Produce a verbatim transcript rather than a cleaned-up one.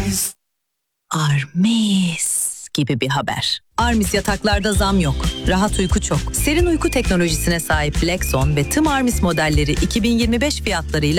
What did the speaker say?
Armis gibi bir haber. Armis yataklarda zam yok. Rahat uyku çok. Serin uyku teknolojisine sahip Lexon ve tüm Armis modelleri iki bin yirmi beş fiyatlarıyla